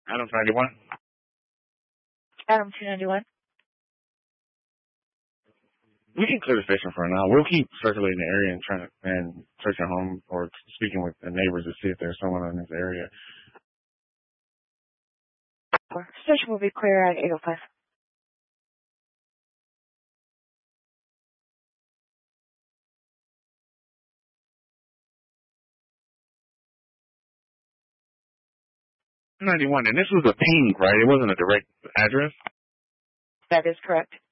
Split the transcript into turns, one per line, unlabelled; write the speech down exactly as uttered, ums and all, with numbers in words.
Adams ninety-one.
Adam two ninety-one.
We can clear the station for now. We'll keep circulating the area and trying to, and searching home or speaking with the neighbors to see if there's someone in this area.
Station will be clear at eight oh five.
ninety-one, and this was a ping, right? It wasn't a direct address?
That is correct.